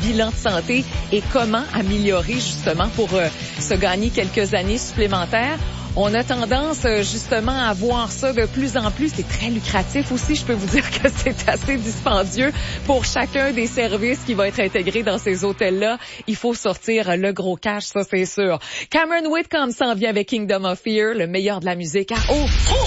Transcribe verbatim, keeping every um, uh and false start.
bilan de santé et comment améliorer justement pour euh, se gagner quelques années supplémentaires. On a tendance justement à voir ça de plus en plus. C'est très lucratif aussi. Je peux vous dire que c'est assez dispendieux pour chacun des services qui va être intégré dans ces hôtels-là. Il faut sortir le gros cash, ça c'est sûr. Cameron Whitcomb s'en vient avec Kingdom of Fear, le meilleur de la musique à Rouge.